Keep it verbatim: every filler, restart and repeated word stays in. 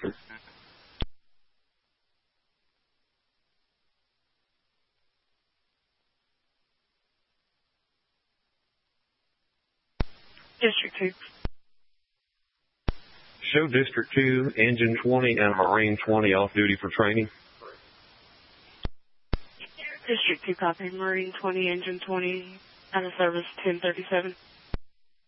District two. Show District two, Engine twenty and Marine twenty off duty for training. District two copy. Marine twenty, Engine twenty, out of service ten thirty-seven.